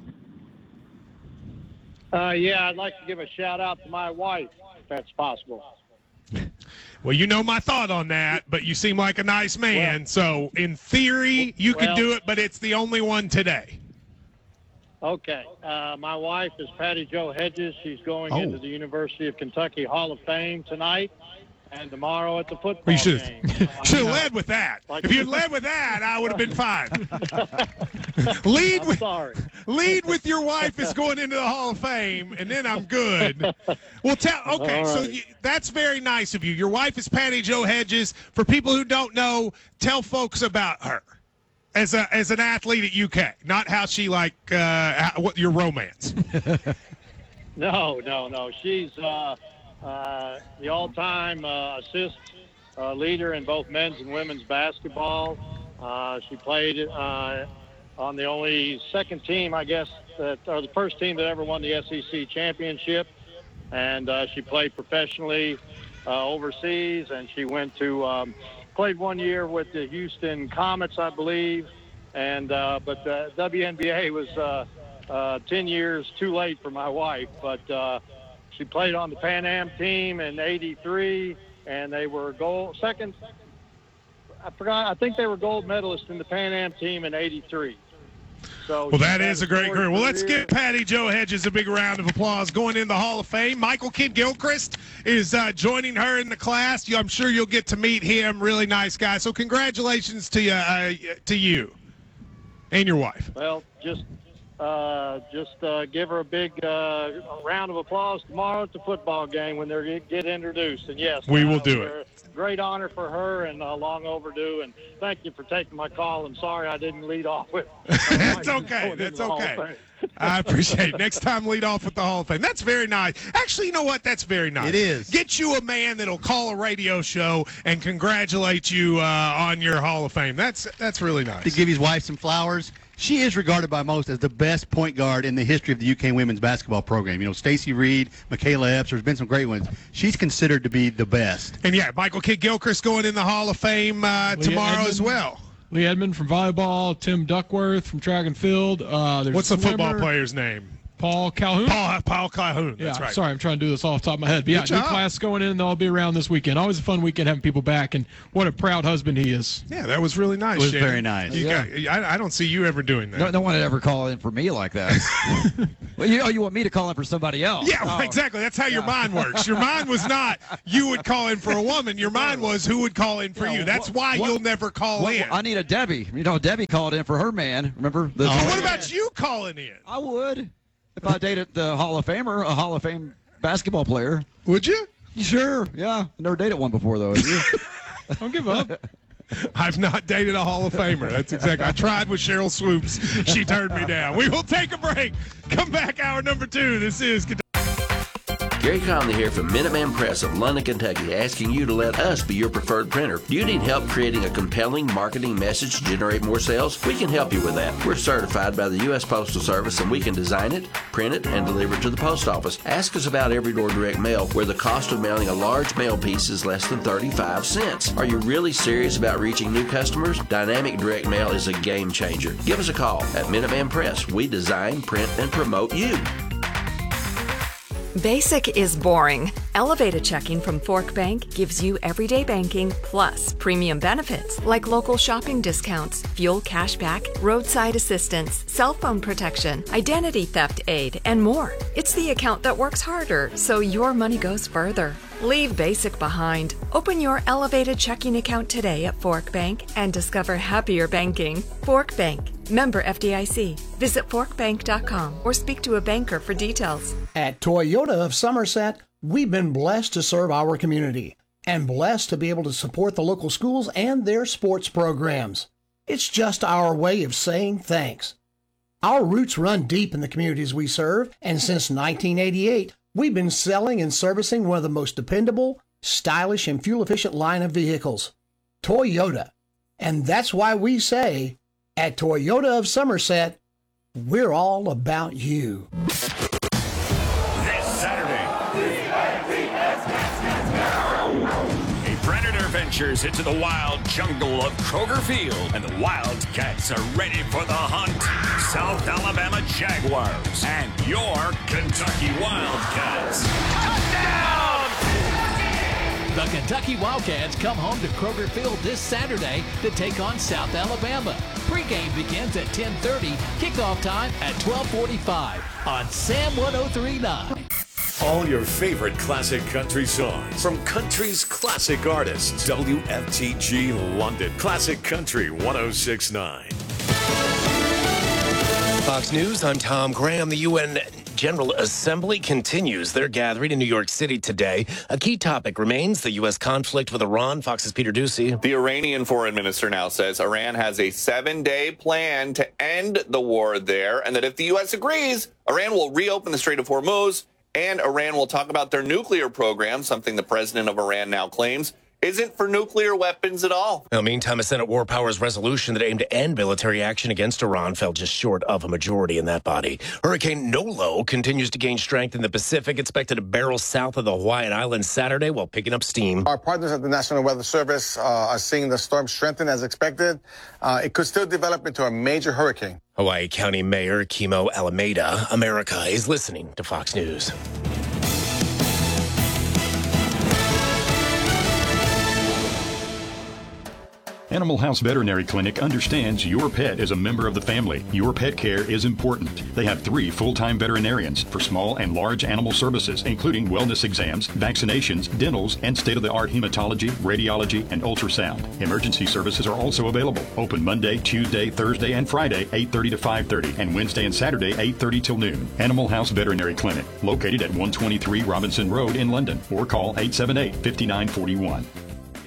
Yeah, I'd like to give a shout out to my wife, if that's possible. Well, you know my thought on that, but you seem like a nice man. So, in theory, you could do it, but it's the only one today. Okay. My wife is Patty Jo Hedges. She's going into the University of Kentucky Hall of Fame tonight and tomorrow at the football You should game. have led with that. If you had led with that, I would have been fine. Lead with your wife is going into the Hall of Fame, and then I'm good. Well, that's very nice of you. Your wife is Patty Jo Hedges. For people who don't know, tell folks about her as an athlete at UK, not how she what your romance. No. She's the all-time assist leader in both men's and women's basketball. She played on the only second team, I guess, or the first team that ever won the SEC championship. And she played professionally overseas, and she went to played 1 year with the Houston Comets, I believe. And but the WNBA was 10 years too late for my wife. But she played on the Pan Am team in '83, and they were second. I think they were gold medalists in the Pan Am team in '83. So well, that is a great career. Well, let's give Patty Jo Hedges a big round of applause going in the Hall of Fame. Michael Kidd-Gilchrist is joining her in the class. I'm sure you'll get to meet him. Really nice guy. So congratulations to you and your wife. Well, just give her a big round of applause tomorrow at the football game when they get introduced. And yes, we will do it. Great honor for her and long overdue. And thank you for taking my call. I'm sorry I didn't lead off with. That's okay. That's okay. I appreciate it. Next time, lead off with the Hall of Fame. That's very nice. Actually, you know what? That's very nice. It is. Get you a man that'll call a radio show and congratulate you on your Hall of Fame. That's really nice. To give his wife some flowers. She is regarded by most as the best point guard in the history of the UK women's basketball program. You know, Stacey Reed, Michaela Epps, there's been some great ones. She's considered to be the best. And, yeah, Michael Kidd-Gilchrist going in the Hall of Fame tomorrow as well. Lee Edmond from volleyball, Tim Duckworth from track and field. What's the football player's name? Paul Calhoun. Paul Calhoun. That's right. Sorry, I'm trying to do this off the top of my head. But yeah, new class going in, and they'll be around this weekend. Always a fun weekend having people back, and what a proud husband he is. Yeah, that was really nice. It was Shannon. very nice. I don't see you ever doing that. No one would ever call in for me like that. Well, you want me to call in for somebody else. Yeah, exactly. That's how your mind works. Your mind was not you would call in for a woman. Your mind was who would call in for you. That's why you'll never call in. I need a Debbie. You know, Debbie called in for her man. Remember? What about you calling in? I would. If I dated the Hall of Famer, a Hall of Fame basketball player. Would you? Sure, yeah. Never dated one before, though. Don't give up. I've not dated a Hall of Famer. That's exactly. I tried with Cheryl Swoops. She turned me down. We will take a break. Come back, hour number 2. This is Gary Conley here from Minuteman Press of London, Kentucky, asking you to let us be your preferred printer. Do you need help creating a compelling marketing message to generate more sales? We can help you with that. We're certified by the U.S. Postal Service, and we can design it, print it, and deliver it to the post office. Ask us about Every Door Direct Mail, where the cost of mailing a large mail piece is less than 35 cents. Are you really serious about reaching new customers? Dynamic Direct Mail is a game changer. Give us a call at Minuteman Press. We design, print, and promote you. Basic is boring. Elevated checking from Fork Bank gives you everyday banking plus premium benefits like local shopping discounts, fuel cashback, roadside assistance, cell phone protection, identity theft aid, and more. It's the account that works harder so your money goes further. Leave basic behind. Open your elevated checking account today at Fork Bank and discover happier banking. Fork Bank. Member FDIC. Visit forkbank.com or speak to a banker for details. At Toyota of Somerset, we've been blessed to serve our community and blessed to be able to support the local schools and their sports programs. It's just our way of saying thanks. Our roots run deep in the communities we serve, and since 1988, we've been selling and servicing one of the most dependable, stylish, and fuel-efficient line of vehicles, Toyota. And that's why we say, at Toyota of Somerset, we're all about you. This Saturday, a predator ventures into the wild jungle of Kroger Field, and the Wildcats are ready for the hunt. South Alabama Jaguars and your Kentucky Wildcats. Touchdown! The Kentucky Wildcats come home to Kroger Field this Saturday to take on South Alabama. Pre-game begins at 10:30, kickoff time at 12:45 on Sam 103.9. All your favorite classic country songs from country's classic artists. WFTG London. Classic Country 106.9. Fox News, I'm Tom Graham. The UN General Assembly continues their gathering in New York City today. A key topic remains the U.S. conflict with Iran. Fox's Peter Ducey. The Iranian foreign minister now says Iran has a 7-day plan to end the war there, and that if the U.S. agrees, Iran will reopen the Strait of Hormuz, and Iran will talk about their nuclear program, something the president of Iran now claims isn't for nuclear weapons at all. Now, meantime, a Senate War Powers resolution that aimed to end military action against Iran fell just short of a majority in that body. Hurricane Nolo continues to gain strength in the Pacific, expected to barrel south of the Hawaiian Islands Saturday while picking up steam. Our partners at the National Weather Service are seeing the storm strengthen as expected. It could still develop into a major hurricane. Hawaii County Mayor Kimo Alameda. America is listening to Fox News. Animal House Veterinary Clinic understands your pet is a member of the family. Your pet care is important. They have 3 full-time veterinarians for small and large animal services, including wellness exams, vaccinations, dentals, and state-of-the-art hematology, radiology, and ultrasound. Emergency services are also available. Open Monday, Tuesday, Thursday, and Friday, 8:30 to 5:30, and Wednesday and Saturday, 8:30 till noon. Animal House Veterinary Clinic, located at 123 Robinson Road in London, or call 878-5941.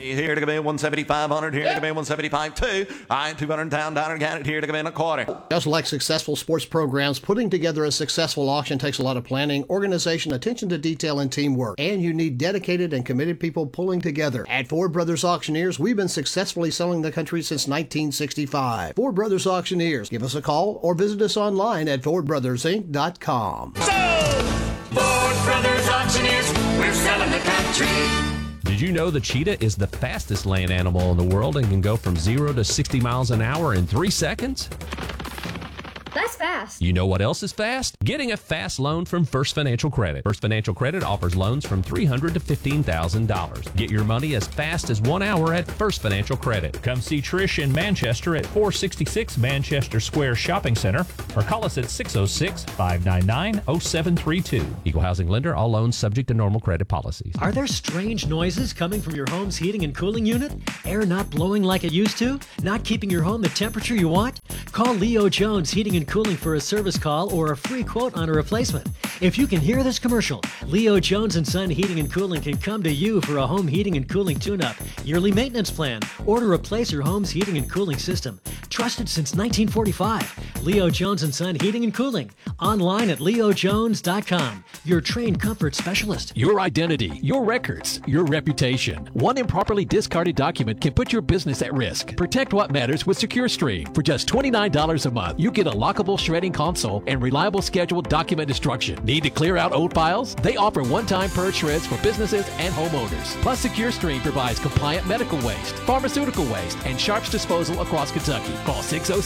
Here to come in 175, here to come in 175, 2. I 200 down, count it. Here to come in a quarter. Just like successful sports programs, putting together a successful auction takes a lot of planning, organization, attention to detail, and teamwork. And you need dedicated and committed people pulling together. At Ford Brothers Auctioneers, we've been successfully selling the country since 1965. Ford Brothers Auctioneers. Give us a call or visit us online at FordBrothersInc.com. Ford Brothers Auctioneers, we're selling the country. Did you know the cheetah is the fastest land animal in the world and can go from 0 to 60 miles an hour in 3 seconds? That's fast. You know what else is fast? Getting a fast loan from First Financial Credit. First Financial Credit offers loans from $300 to $15,000. Get your money as fast as 1 hour at First Financial Credit. Come see Trish in Manchester at 466 Manchester Square Shopping Center or call us at 606-599-0732. Equal housing lender. All loans subject to normal credit policies. Are there strange noises coming from your home's heating and cooling unit? Air not blowing like it used to? Not keeping your home the temperature you want? Call Leo Jones Heating and Cooling for a service call or a free quote on a replacement. If you can hear this commercial, Leo Jones & Son Heating and Cooling can come to you for a home heating and cooling tune-up, yearly maintenance plan, or to replace your home's heating and cooling system. Trusted since 1945. Leo Jones & Son Heating and Cooling. Online at leojones.com. Your trained comfort specialist. Your identity, your records, your reputation. One improperly discarded document can put your business at risk. Protect what matters with SecureStream. For just $29 a month, you get a lockable shredding console and reliable scheduled document destruction. Need to clear out old files? They offer one-time purge shreds for businesses and homeowners. Plus, SecureStream provides compliant medical waste, pharmaceutical waste, and sharps disposal across Kentucky. Call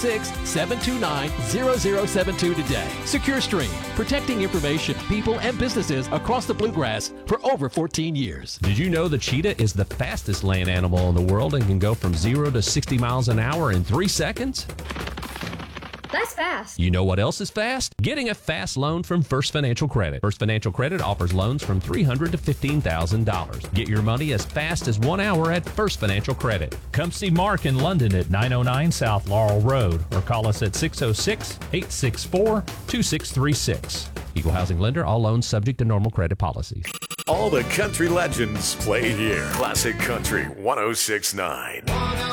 606-729-0072 today. SecureStream, protecting information, people, and businesses across the Bluegrass for over 14 years. Did you know the cheetah is the fastest land animal in the world and can go from 0 to 60 miles an hour in 3 seconds? That's fast. You know what else is fast? Getting a fast loan from First Financial Credit. First Financial Credit offers loans from $300 to $15,000. Get your money as fast as 1 hour at First Financial Credit. Come see Mark in London at 909 South Laurel Road or call us at 606-864-2636. Equal housing lender. All loans subject to normal credit policies. All the country legends play here. Classic Country 106.9.